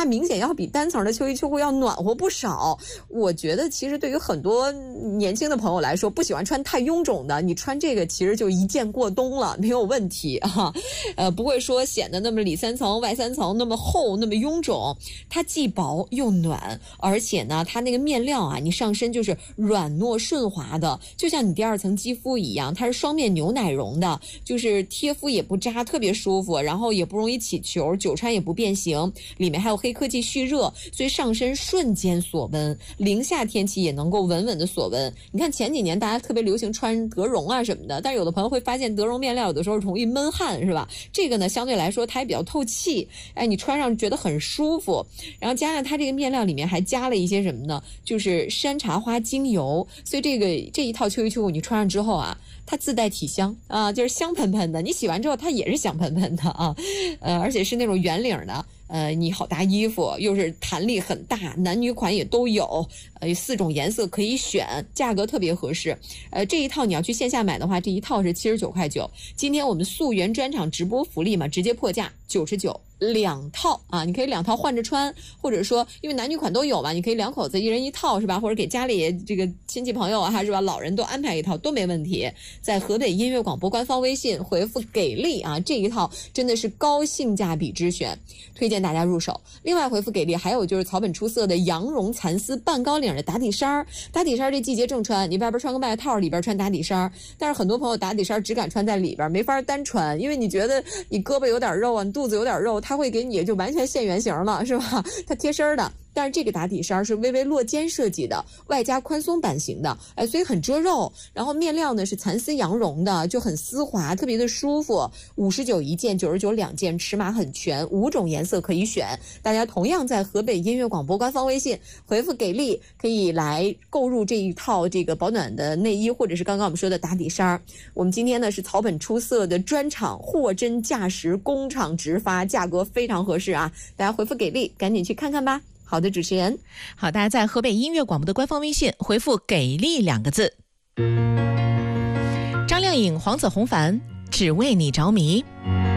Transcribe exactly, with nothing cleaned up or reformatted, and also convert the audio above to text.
明显要比单层的秋衣秋裤要暖和不少。我觉得其实对于很多年轻的朋友来说，不喜欢穿太臃肿的，你穿这个其实就一件过冬了，没有问题啊。呃，不会说显得那么里三层外三层那么厚那么臃肿，它既薄又暖，而且呢，它那个面料啊，你上身就是软糯顺滑的，就像你第二层肌肤一样，它是双面牛奶绒的，就是贴肤也不扎，特别舒服，然后也不容易起球，久穿也不变形，里面还有黑科技蓄热，所以上身瞬间锁温，零下天气也能够稳稳的锁温。你看前几年大家特别流行穿德绒啊什么的，但是有的朋友会发现德绒面料有的时候容易闷汗，是吧？这个呢相对来说它也比较透气，哎，你穿上觉得很舒服。然后加上它这个面料里面还加了一些什么呢？就是山茶花精油，所以这个这一套秋衣秋裤你穿上之后啊，它自带体香啊，就是香喷喷的。你洗完之后它也是香喷喷的啊，呃，而且是那种圆领的。呃，你好搭衣服，又是弹力很大，男女款也都有，呃，四种颜色可以选，价格特别合适。呃，这一套你要去线下买的话，这一套是七十九块九。今天我们溯源专场直播福利嘛，直接破价九十九。两套啊，你可以两套换着穿，或者说因为男女款都有嘛，你可以两口子一人一套是吧？或者给家里这个亲戚朋友啊是吧，老人都安排一套都没问题。在河北音乐广播官方微信回复给力啊，这一套真的是高性价比之选，推荐大家入手。另外回复给力还有就是草本出色的羊绒蚕丝半高领的打底衫，打底衫这季节正穿，你外边穿个外套，里边穿打底衫，但是很多朋友打底衫只敢穿在里边，没法单穿，因为你觉得你胳膊有点肉啊，你肚子有点肉，它会给你就完全现原形了，是吧？它贴身的。但是这个打底衫是微微落肩设计的，外加宽松版型的，哎，所以很遮肉。然后面料呢是蚕丝羊绒的，就很丝滑，特别的舒服。五十九一件，九十九两件，尺码很全，五种颜色可以选。大家同样在河北音乐广播官方微信回复给力，可以来购入这一套这个保暖的内衣，或者是刚刚我们说的打底衫。我们今天呢是草本出色的专场，货真价实，工厂直发，价格非常合适啊！大家回复给力，赶紧去看看吧。好的，主持人。 好，大家在河北音乐广播的官方微信回复给力两个字。张靓颖、黄子弘凡，只为你着迷。